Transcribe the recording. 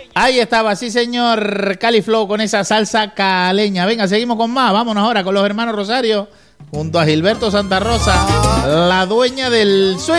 Ahí estaba, sí señor, Califlow con esa salsa caleña. Venga, seguimos con más. Vámonos ahora con los hermanos Rosario junto a Gilberto Santa Rosa, la dueña del swing.